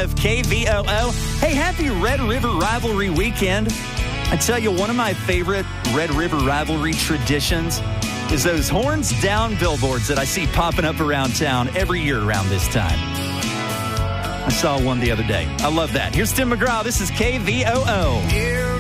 of KVOO. Hey, happy Red River Rivalry weekend. I tell you, one of my favorite Red River Rivalry traditions is those horns down billboards that I see popping up around town every year around this time. I saw one the other day. I love that. Here's Tim McGraw. This is KVOO.